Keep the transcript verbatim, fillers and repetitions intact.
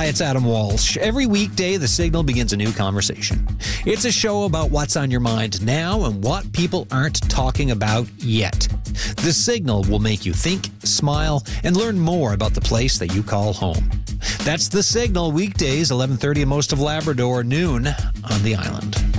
Hi, it's Adam Walsh. Every weekday, The Signal begins a new conversation. It's a show about what's on your mind now and what people aren't talking about yet. The Signal will make you think, smile, and learn more about the place that you call home. That's The Signal, weekdays, eleven thirty in most of Labrador, noon on the island.